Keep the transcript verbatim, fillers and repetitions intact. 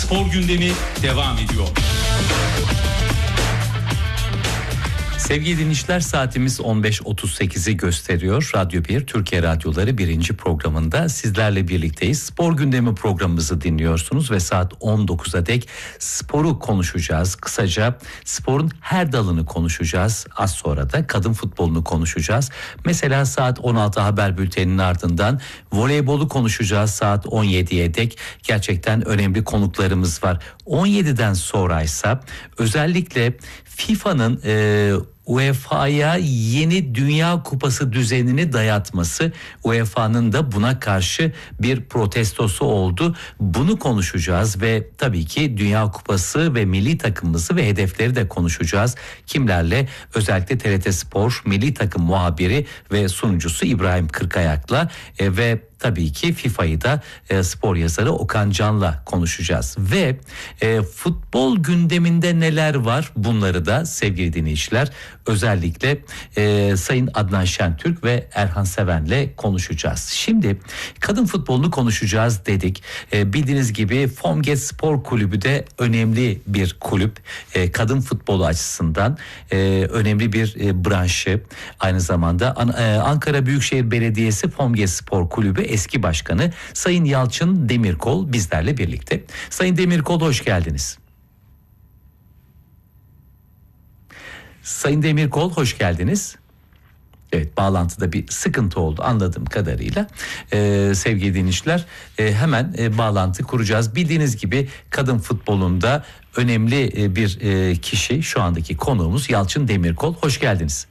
Spor gündemi devam ediyor. Sevgili dinleyiciler, saatimiz on beş otuz sekizi gösteriyor. Radyo bir, Türkiye Radyoları birinci programında sizlerle birlikteyiz. Spor gündemi programımızı dinliyorsunuz ve saat on dokuza dek sporu konuşacağız. Kısaca sporun her dalını konuşacağız. Az sonra da kadın futbolunu konuşacağız. Mesela saat on altı haber bülteninin ardından voleybolu konuşacağız saat on yediye dek. Gerçekten önemli konuklarımız var. on yediden sonraysa özellikle FIFA'nın e, U E F A'ya yeni Dünya Kupası düzenini dayatması, U E F A'nın da buna karşı bir protestosu oldu. Bunu konuşacağız ve tabii ki Dünya Kupası ve milli takımımızı ve hedefleri de konuşacağız. Kimlerle? Özellikle T R T Spor milli takım muhabiri ve sunucusu İbrahim Kırkayak'la e, ve tabii ki FIFA'yı da e, spor yazarı Okan Can'la konuşacağız. Ve e, futbol gündeminde neler var, bunları da sevgili dinleyiciler özellikle e, Sayın Adnan Şentürk ve Erhan Seven'le konuşacağız. Şimdi kadın futbolunu konuşacağız dedik. E, bildiğiniz gibi Fomget Spor Kulübü de önemli bir kulüp. E, kadın futbolu açısından e, önemli bir e, branşı. Aynı zamanda An- e, Ankara Büyükşehir Belediyesi Fomget Spor Kulübü eski başkanı Sayın Yalçın Demirkol bizlerle birlikte. Sayın Demirkol, hoş geldiniz. Sayın Demirkol, hoş geldiniz. Evet, bağlantıda bir sıkıntı oldu anladığım kadarıyla. Ee, sevgili dinleyiciler, e, hemen e, bağlantı kuracağız. Bildiğiniz gibi kadın futbolunda önemli e, bir e, kişi, şu andaki konuğumuz Yalçın Demirkol. Hoş geldiniz.